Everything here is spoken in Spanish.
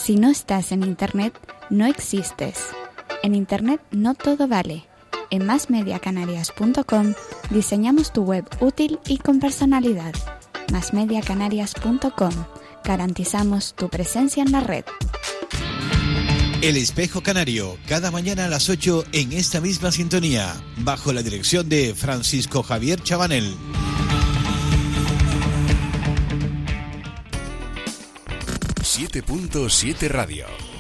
Si no estás en Internet, no existes. En Internet no todo vale. En masmediacanarias.com diseñamos tu web útil y con personalidad. masmediacanarias.com. Garantizamos tu presencia en la red. El Espejo Canario, cada mañana a las 8 en esta misma sintonía, bajo la dirección de Francisco Javier Chabanel. 7.7 Radio.